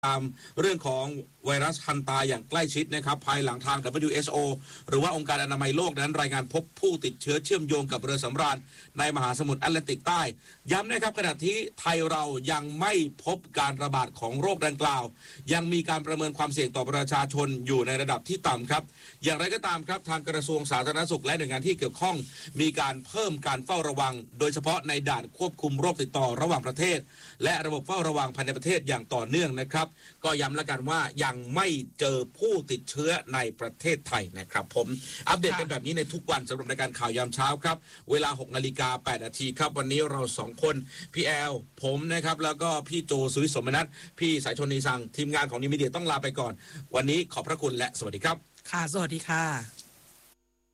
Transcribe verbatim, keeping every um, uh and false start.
ตามเรื่องของไวรัสฮันตาอย่างใกล้ชิดนะครับภายหลังทาง ดับเบิลยู เอช โอ หรือว่าองค์การอนามัยโลกนั้นรายงานพบผู้ติดเชื้อเชื่อมโยงกับเรือสำราญในมหาสมุทรแอตแลนติกใต้ย้ำนะครับขณะที่ไทยเรายังไม่พบการระบาดของโรคดังกล่าวยังมีการประเมินความเสี่ยงต่อประชาชนอยู่ในระดับที่ต่ำครับอย่างไรก็ตามครับทางกระทรวงสาธารณสุขและหน่วยงานที่เกี่ยวข้องมีการเพิ่มการเฝ้าระวังโดยเฉพาะในด่านควบคุมโรคติดต่อระหว่างประเทศและระบบเฝ้าระวังภายในประเทศอย่างต่อเนื่องนะครับก็ย้ำแล้วกันว่ายังไม่เจอผู้ติดเชื้อในประเทศไทยนะครับผมอัปเดตกันแบบนี้ในทุกวันสำหรับรายการข่าวยามเช้าครับเวลาหกนาฬิกาแปดนาทีครับวันนี้เราสองคนพี่แอลผมนะครับแล้วก็พี่โจสุวิทย์สมนัสพี่สายชนนีสังทีมงานของนิวมีเดียต้องลาไปก่อนวันนี้ขอบพระคุณและสวัสดีครับค่ะสวัสดีค่ะ